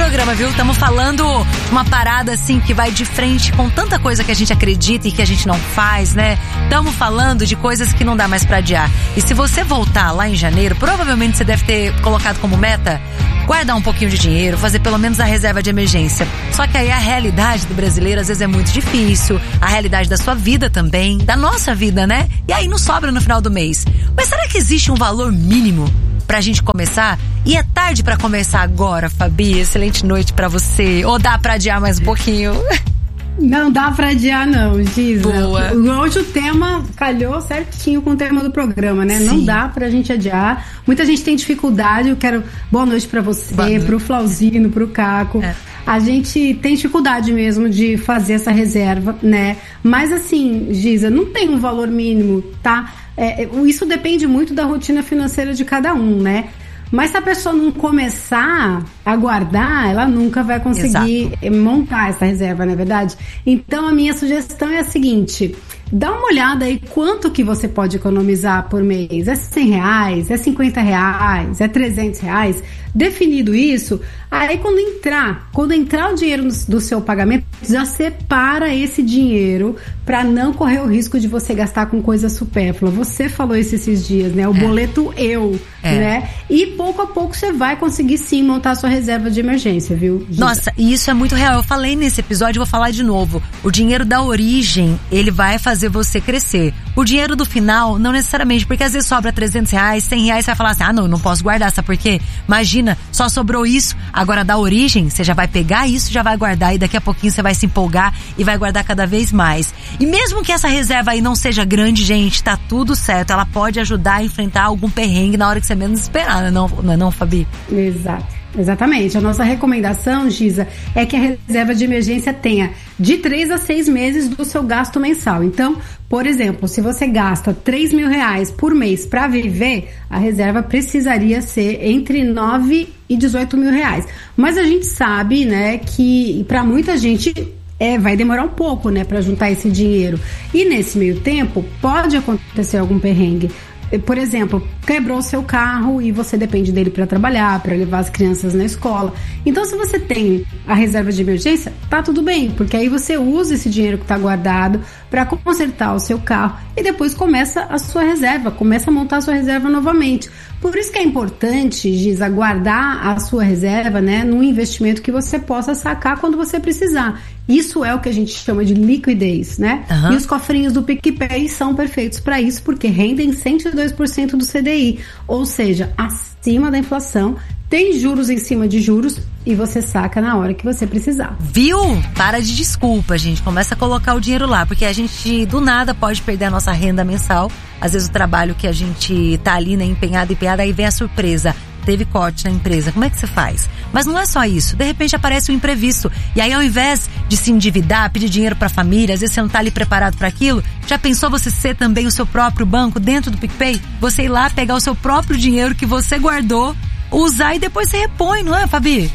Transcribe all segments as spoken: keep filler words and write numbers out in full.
programa, viu? Estamos falando uma parada assim que vai de frente com tanta coisa que a gente acredita e que a gente não faz, né? Estamos falando de coisas que não dá mais pra adiar. E se você voltar lá em janeiro, provavelmente você deve ter colocado como meta guardar um pouquinho de dinheiro, fazer pelo menos a reserva de emergência. Só que aí a realidade do brasileiro às vezes é muito difícil, a realidade da sua vida também, da nossa vida, né? E aí não sobra no final do mês. Mas será que existe um valor mínimo pra gente começar? E é tarde pra começar agora, Fabi? Excelente noite pra você. Ou dá pra adiar mais um pouquinho? Não dá pra adiar não, Giza. Boa. Hoje o tema calhou certinho com o tema do programa, né? Sim. Não dá pra gente adiar. Muita gente tem dificuldade. Eu quero boa noite pra você, pro Flauzino, pro Caco. É. A gente tem dificuldade mesmo de fazer essa reserva, né? Mas assim, Giza, não tem um valor mínimo, tá? É, isso depende muito da rotina financeira de cada um, né? Mas se a pessoa não começar a guardar, ela nunca vai conseguir Exato. montar essa reserva, não é verdade? Então a minha sugestão é a seguinte: dá uma olhada aí quanto que você pode economizar por mês. É cem reais? É cinquenta reais? É trezentos reais? Definido isso, aí quando entrar, quando entrar o dinheiro do seu pagamento, já separa esse dinheiro para não correr o risco de você gastar com coisa supérflua. Você falou isso esses dias, né? O é. boleto eu, é. né? E pouco a pouco você vai conseguir sim montar a sua reserva de emergência, viu, Giza? Nossa, e isso é muito real. Eu falei nesse episódio, vou falar de novo. O dinheiro da origem, ele vai fazer você crescer. O dinheiro do final, não necessariamente, porque às vezes sobra trezentos reais, cem reais, você vai falar assim, ah não, não posso guardar, sabe por quê? Imagina, só sobrou isso, agora da origem, você já vai pegar isso, já vai guardar e daqui a pouquinho você vai se empolgar e vai guardar cada vez mais. E mesmo que essa reserva aí não seja grande, gente, tá tudo certo, ela pode ajudar a enfrentar algum perrengue na hora que você menos esperar, não, não é não, Fabi? Exato. Exatamente. A nossa recomendação, Giza, é que a reserva de emergência tenha de três a seis meses do seu gasto mensal. Então, por exemplo, se você gasta três mil reais por mês para viver, a reserva precisaria ser entre nove e dezoito mil reais. Mas a gente sabe, né, que para muita gente é, vai demorar um pouco, né, para juntar esse dinheiro. E nesse meio tempo, pode acontecer algum perrengue. Por exemplo, quebrou o seu carro e você depende dele para trabalhar, para levar as crianças na escola. Então, se você tem a reserva de emergência, tá tudo bem, porque aí você usa esse dinheiro que tá guardado para consertar o seu carro e depois começa a sua reserva, começa a montar a sua reserva novamente. Por isso que é importante, Giza, guardar a sua reserva, né, num investimento que você possa sacar quando você precisar. Isso é o que a gente chama de liquidez, né? Uhum. E os cofrinhos do PicPay são perfeitos para isso, porque rendem cento e dois por cento do C D I, ou seja, acima da inflação, tem juros em cima de juros e você saca na hora que você precisar. Viu? Para de desculpa, gente. Começa a colocar o dinheiro lá, porque a gente do nada pode perder a nossa renda mensal. Às vezes o trabalho que a gente tá ali, né, empenhado, empenhado, aí vem a surpresa. Teve corte na empresa, como é que você faz? Mas não é só isso, de repente aparece um imprevisto. E aí ao invés de se endividar, pedir dinheiro pra família, às vezes você não tá ali preparado para aquilo, já pensou você ser também o seu próprio banco dentro do PicPay? Você ir lá pegar o seu próprio dinheiro que você guardou, usar e depois você repõe, não é, Fabi?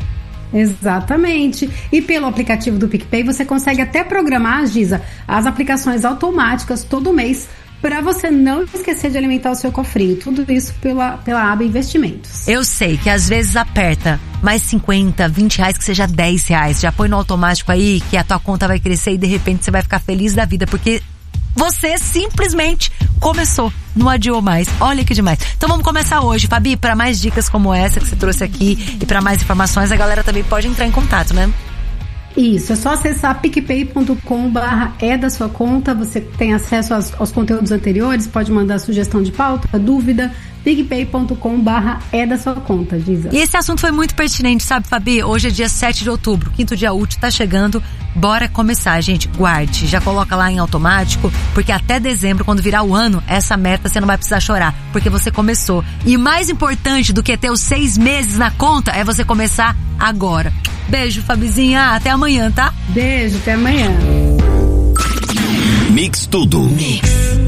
Exatamente. E pelo aplicativo do PicPay você consegue até programar, Giza, as aplicações automáticas todo mês, para você não esquecer de alimentar o seu cofrinho. Tudo isso pela, pela aba Investimentos. Eu sei que às vezes aperta mais cinquenta, vinte reais, que seja dez reais. Já põe no automático aí que a tua conta vai crescer e de repente você vai ficar feliz da vida, porque você simplesmente começou, não adiou mais. Olha que demais. Então vamos começar hoje, Fabi. Para mais dicas como essa que você trouxe aqui e para mais informações, a galera também pode entrar em contato, né? Isso, é só acessar picpay ponto com barra é da sua conta, você tem acesso aos, aos conteúdos anteriores, pode mandar sugestão de pauta, dúvida, picpay ponto com barra é da sua conta, Giza. E esse assunto foi muito pertinente, sabe, Fabi? Hoje é dia sete de outubro, quinto dia útil, tá chegando, bora começar, gente, guarde, já coloca lá em automático, porque até dezembro, quando virar o ano, essa meta você não vai precisar chorar, porque você começou. E mais importante do que ter os seis meses na conta é você começar agora. Beijo, Fabizinha, até amanhã, tá? Beijo, até amanhã. Mix Tudo. Mix.